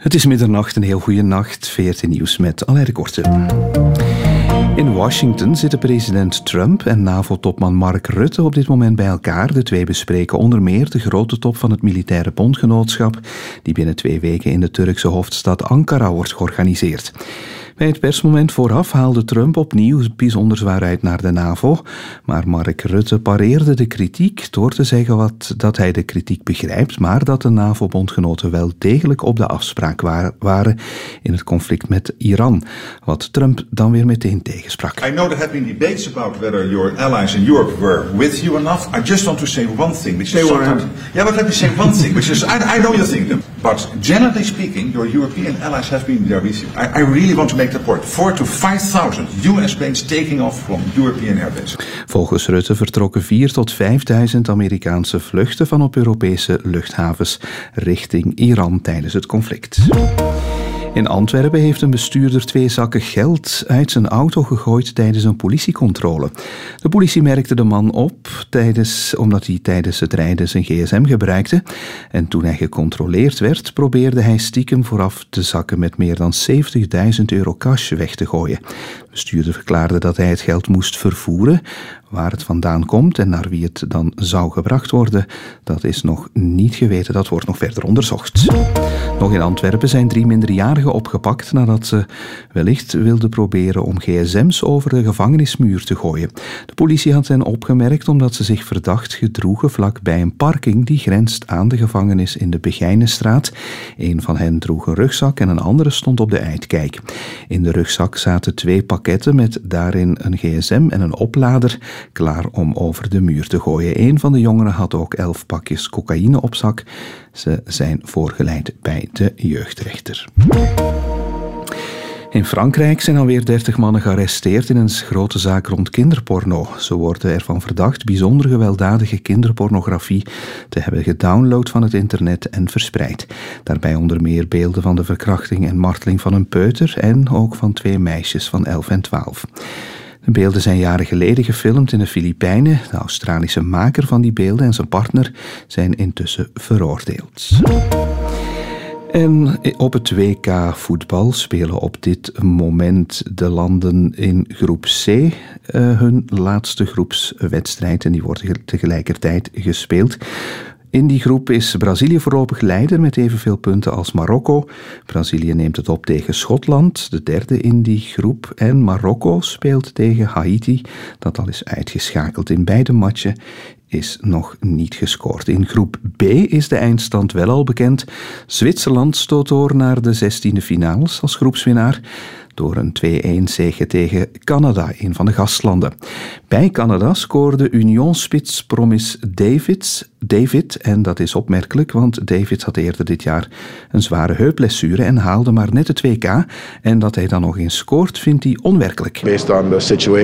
Het is middernacht, een heel goede nacht. VRT Nieuws met Alain de Korte. In Washington zitten president Trump en NAVO-topman Mark Rutte op dit moment bij elkaar. De twee bespreken onder meer de grote top van het militaire bondgenootschap, die binnen 2 weken in de Turkse hoofdstad Ankara wordt georganiseerd. Bij het persmoment vooraf haalde Trump opnieuw bijzonder zwaar uit naar de NAVO, maar Mark Rutte pareerde de kritiek door te zeggen dat hij de kritiek begrijpt, maar dat de NAVO-bondgenoten wel degelijk op de afspraak waren in het conflict met Iran, wat Trump dan weer meteen tegensprak. I know there have been debates about whether your allies in Europe were with you enough. I just want to say one thing, which is sometimes... Yeah, but let me say one thing, which is, I know you think them, but generally speaking, your European allies have been there with you. I really want to make the point. 4,000 to 5,000 US planes taking off from European airbases. Volgens Rutte vertrokken 4.000 tot 5.000 Amerikaanse vluchten van op Europese luchthavens richting Iran tijdens het conflict. In Antwerpen heeft een bestuurder 2 zakken geld uit zijn auto gegooid tijdens een politiecontrole. De politie merkte de man op omdat hij tijdens het rijden zijn gsm gebruikte. En toen hij gecontroleerd werd, probeerde hij stiekem vooraf de zakken met meer dan €70.000 cash weg te gooien. De bestuurder verklaarde dat hij het geld moest vervoeren. Waar het vandaan komt en naar wie het dan zou gebracht worden, dat is nog niet geweten. Dat wordt nog verder onderzocht. Nog in Antwerpen zijn 3 minderjarigen opgepakt nadat ze wellicht wilden proberen om gsm's over de gevangenismuur te gooien. De politie had hen opgemerkt omdat ze zich verdacht gedroegen vlakbij een parking die grenst aan de gevangenis in de Begijnenstraat. Een van hen droeg een rugzak en een andere stond op de uitkijk. In de rugzak zaten 2 pakketten met daarin een gsm en een oplader, klaar om over de muur te gooien. Een van de jongeren had ook 11 pakjes cocaïne op zak. Ze zijn voorgeleid bij de jeugdrechter. In Frankrijk zijn alweer 30 mannen gearresteerd in een grote zaak rond kinderporno. Ze worden ervan verdacht bijzonder gewelddadige kinderpornografie te hebben gedownload van het internet en verspreid. Daarbij onder meer beelden van de verkrachting en marteling van een peuter en ook van 2 meisjes van 11 en 12. De beelden zijn jaren geleden gefilmd in de Filipijnen. De Australische maker van die beelden en zijn partner zijn intussen veroordeeld. En op het WK voetbal spelen op dit moment de landen in groep C hun laatste groepswedstrijd en die wordt tegelijkertijd gespeeld. In die groep is Brazilië voorlopig leider met evenveel punten als Marokko. Brazilië neemt het op tegen Schotland, de derde in die groep. En Marokko speelt tegen Haiti, dat al is uitgeschakeld. In beide matchen is nog niet gescoord. In groep B is de eindstand wel al bekend. Zwitserland stoot door naar de 16e finales als groepswinnaar door een 2-1 zege tegen Canada, een van de gastlanden. Bij Canada scoorde Union-spits Promis David, en dat is opmerkelijk, want David had eerder dit jaar een zware heupblessure en haalde maar net het WK. En dat hij dan nog eens scoort, vindt hij onwerkelijk. Based on the situation